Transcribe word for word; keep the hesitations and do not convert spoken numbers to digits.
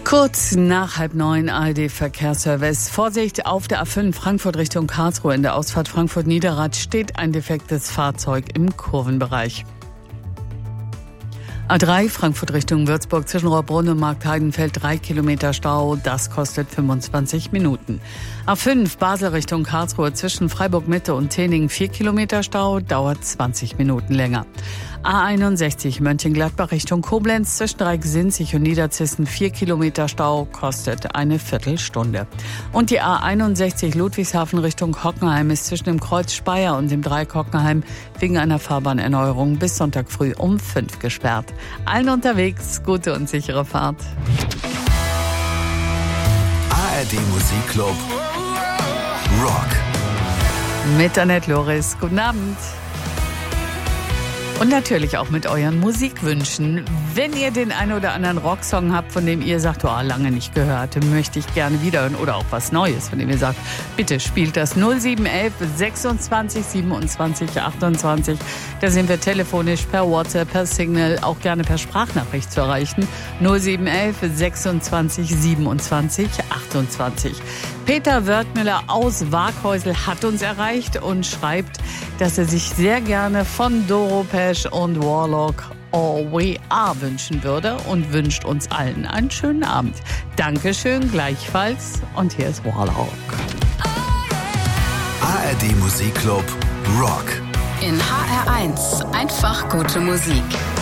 Kurz nach halb neun A R D-Verkehrsservice. Vorsicht, auf der A fünf Frankfurt Richtung Karlsruhe in der Ausfahrt Frankfurt-Niederrad steht ein defektes Fahrzeug im Kurvenbereich. A drei Frankfurt Richtung Würzburg zwischen Rohrbrunn und Marktheidenfeld drei Kilometer Stau, das kostet fünfundzwanzig Minuten. A fünf Basel Richtung Karlsruhe zwischen Freiburg Mitte und Tening vier Kilometer Stau, dauert zwanzig Minuten länger. A einundsechzig Mönchengladbach Richtung Koblenz zwischen Dreiecksinzig und Niederzissen vier Kilometer Stau, kostet eine Viertelstunde. Und die A einundsechzig Ludwigshafen Richtung Hockenheim ist zwischen dem Kreuz Speyer und dem Dreieck Hockenheim wegen einer Fahrbahnerneuerung bis Sonntag früh um fünf gesperrt. Allen unterwegs gute und sichere Fahrt. A R D Musikclub Rock Mit Annette Loris. Guten Abend. Und natürlich auch mit euren Musikwünschen. Wenn ihr den einen oder anderen Rocksong habt, von dem ihr sagt, oh, lange nicht gehört, möchte ich gerne wiederhören, oder auch was Neues, von dem ihr sagt, bitte spielt das null sieben eins eins sechsundzwanzig siebenundzwanzig achtundzwanzig. Da sind wir telefonisch, per WhatsApp, per Signal, auch gerne per Sprachnachricht zu erreichen. null sieben eins eins sechsundzwanzig siebenundzwanzig achtundzwanzig. Peter Wörthmüller aus Waaghäusel hat uns erreicht und schreibt, dass er sich sehr gerne von Doro Pesch und Warlock All We Are wünschen würde und wünscht uns allen einen schönen Abend. Dankeschön, gleichfalls. Und hier ist Warlock. A R D Musikclub Rock. In H R eins einfach gute Musik.